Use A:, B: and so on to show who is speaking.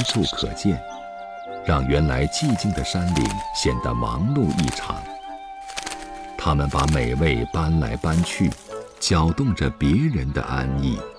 A: 处可见，让原来寂静的山岭显得忙碌异常。他们把美味搬来搬去，搅动着别人的安逸。